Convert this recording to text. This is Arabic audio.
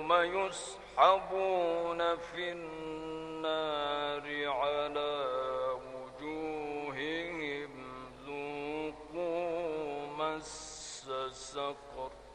يوم يسحبون في النار على وجوههم ذوقوا مس سقر